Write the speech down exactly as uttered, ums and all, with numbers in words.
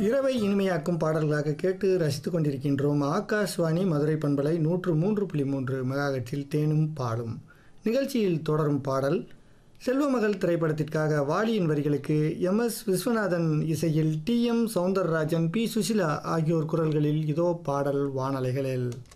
இரவை இனிமையாக்கும் பாடல்களாக கேட்டு ரசித்துக் கொண்டிருக்கின்றோம். ஆகாஷ்வாணி மதுரை பண்பலை நூற்று மூன்று புள்ளி மூன்று மெகாஹெர்ட்ஸில் தேனும் பாலும் நிகழ்ச்சியில் தொடரும் பாடல் செல்வமகள் திரைப்படத்திற்காக வாலியின் வரிகளுக்கு எம் எஸ் விஸ்வநாதன் இசையில் D M Soundararajan, B Susheela ஆகியோர் குரல்களில் இதோ பாடல் வானலைகளில்.